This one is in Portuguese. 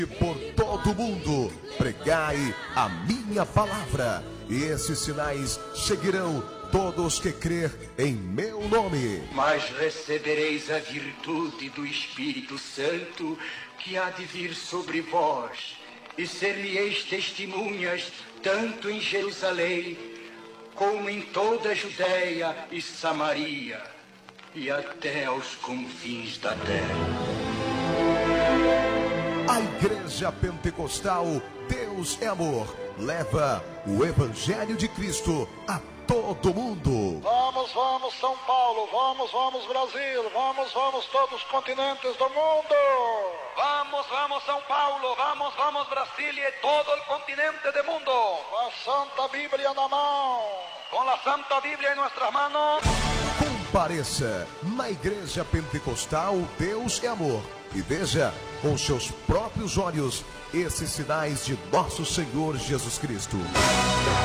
Por todo mundo, pregai a minha palavra, e esses sinais seguirão todos que crer em meu nome. Mas recebereis a virtude do Espírito Santo, que há de vir sobre vós, e ser-me-eis testemunhas, tanto em Jerusalém, como em toda a Judéia e Samaria, e até aos confins da terra. A Igreja Pentecostal Deus é Amor leva o Evangelho de Cristo a todo mundo. Vamos, vamos São Paulo, vamos, vamos Brasil, vamos, vamos todos os continentes do mundo. Vamos, vamos São Paulo, vamos, vamos Brasília e todo o continente do mundo. Com a Santa Bíblia na mão. Com a Santa Bíblia em nossas mãos. Compareça na Igreja Pentecostal Deus é Amor e veja com seus próprios olhos esses sinais de nosso Senhor Jesus Cristo.